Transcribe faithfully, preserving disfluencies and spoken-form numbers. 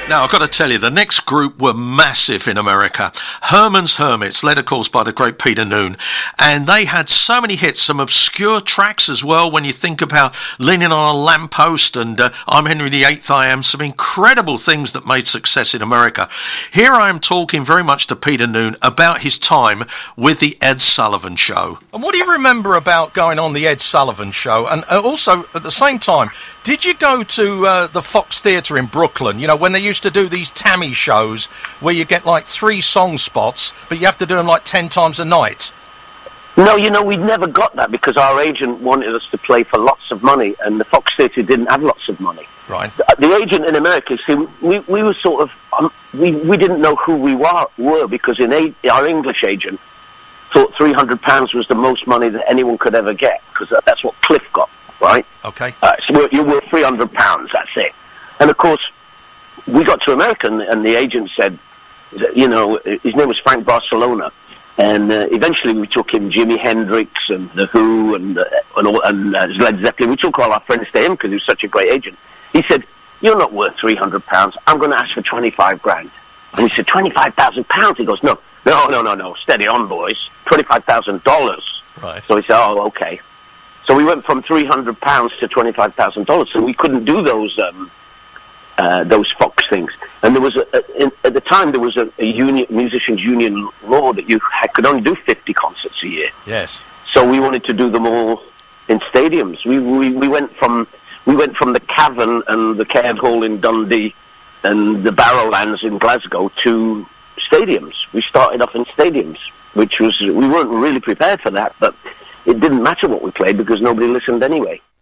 Now, I've got to tell you, the next group were massive in America. Herman's Hermits, led, of course, by the great Peter Noone. And they had so many hits, some obscure tracks as well, when you think about Leaning on a Lamppost and uh, I'm Henry the Eighth, I Am, some incredible things that made success in America. Here I am talking very much to Peter Noone about his time with the Ed Sullivan Show. And what do you remember about going on the Ed Sullivan Show? And uh, also, at the same time, did you go to uh, the Fox Theatre in Brooklyn, you know, when they used to do these Tammy shows where you get like three song spots, but you have to do them like ten times a night? No, you know, we never got that because our agent wanted us to play for lots of money, and the Fox Theatre didn't have lots of money. Right. The, the agent in America, see, we, we were sort of, um, we, we didn't know who we were, were because in a, our English agent thought three hundred pounds was the most money that anyone could ever get, because that's what Cliff got, right? Okay. Uh, so we're, you're worth three hundred pounds, that's it. And of course, we got to America, and, and the agent said, you know, his name was Frank Barcelona, and uh, eventually we took him Jimi Hendrix and The Who and, uh, and, all, and uh, Led Zeppelin. We took all our friends to him because he was such a great agent. He said, you're not worth three hundred pounds. I'm going to ask for twenty-five grand. And we said, twenty-five thousand pounds? He goes, no, no, no, no, no, steady on, boys. twenty-five thousand dollars. Right. So we said, oh, okay. So we went from three hundred pounds to twenty-five thousand dollars, so we couldn't do those um, uh, those Fox things. And there was, a, a, in, at the time, there was a, a union, musicians' union law that you had, could only do fifty concerts a year. Yes. So we wanted to do them all in stadiums. We we, we went from we went from the Cavern and the Caird Hall in Dundee and the Barrowlands in Glasgow to stadiums. We started off in stadiums, which was, we weren't really prepared for that, but it didn't matter what we played because nobody listened anyway.